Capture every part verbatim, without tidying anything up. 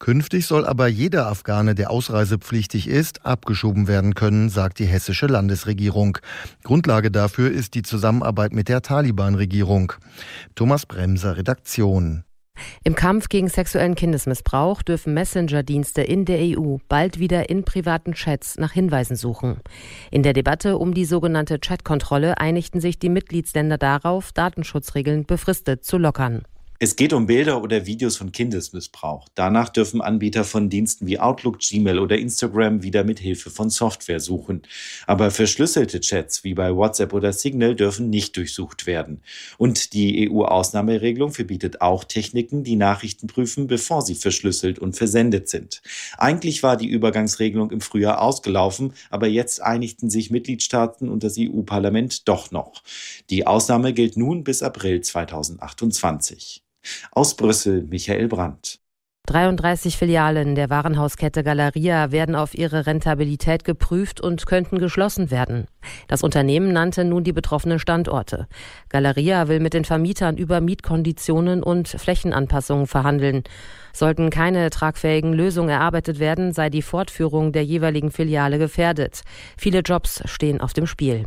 Künftig soll aber jeder Afghane, der ausreisepflichtig ist, abgeschoben werden können, sagt die hessische Landesregierung. Grundlage dafür ist die Zusammenarbeit mit der Taliban-Regierung. Thomas Bremser, Redaktion. Im Kampf gegen sexuellen Kindesmissbrauch dürfen Messenger-Dienste in der E U bald wieder in privaten Chats nach Hinweisen suchen. In der Debatte um die sogenannte Chatkontrolle einigten sich die Mitgliedsländer darauf, Datenschutzregeln befristet zu lockern. Es geht um Bilder oder Videos von Kindesmissbrauch. Danach dürfen Anbieter von Diensten wie Outlook, Gmail oder Instagram wieder mit Hilfe von Software suchen. Aber verschlüsselte Chats wie bei WhatsApp oder Signal dürfen nicht durchsucht werden. Und die E U-Ausnahmeregelung verbietet auch Techniken, die Nachrichten prüfen, bevor sie verschlüsselt und versendet sind. Eigentlich war die Übergangsregelung im Frühjahr ausgelaufen, aber jetzt einigten sich Mitgliedstaaten und das E U-Parlament doch noch. Die Ausnahme gilt nun bis April zweitausendachtundzwanzig. Aus Brüssel, Michael Brandt. dreiunddreißig Filialen der Warenhauskette Galeria werden auf ihre Rentabilität geprüft und könnten geschlossen werden. Das Unternehmen nannte nun die betroffenen Standorte. Galeria will mit den Vermietern über Mietkonditionen und Flächenanpassungen verhandeln. Sollten keine tragfähigen Lösungen erarbeitet werden, sei die Fortführung der jeweiligen Filiale gefährdet. Viele Jobs stehen auf dem Spiel.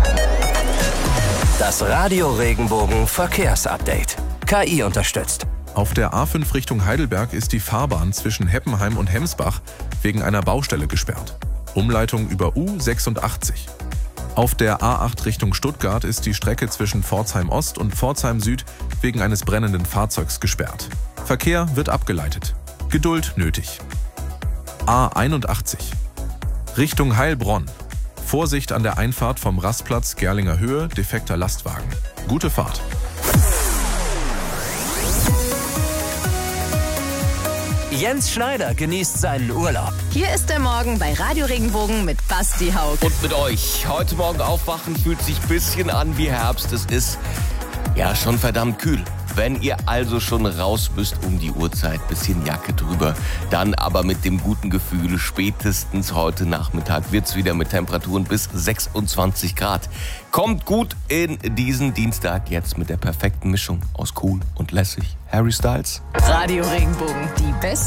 Das Radio Regenbogen Verkehrsupdate. K I unterstützt. Auf der A fünf Richtung Heidelberg ist die Fahrbahn zwischen Heppenheim und Hemsbach wegen einer Baustelle gesperrt. Umleitung über U sechsundachtzig. Auf der A acht Richtung Stuttgart ist die Strecke zwischen Pforzheim Ost und Pforzheim Süd wegen eines brennenden Fahrzeugs gesperrt. Verkehr wird abgeleitet. Geduld nötig. A einundachtzig. Richtung Heilbronn. Vorsicht an der Einfahrt vom Rastplatz Gerlinger Höhe, defekter Lastwagen. Gute Fahrt. Jens Schneider genießt seinen Urlaub. Hier ist der Morgen bei Radio Regenbogen mit Basti Haug. Und mit euch. Heute Morgen aufwachen fühlt sich ein bisschen an wie Herbst. Es ist ja schon verdammt kühl. Wenn ihr also schon raus müsst um die Uhrzeit, bisschen Jacke drüber, dann aber mit dem guten Gefühl, spätestens heute Nachmittag wird's wieder mit Temperaturen bis sechsundzwanzig Grad. Kommt gut in diesen Dienstag jetzt mit der perfekten Mischung aus cool und lässig. Harry Styles. Radio Regenbogen, die besten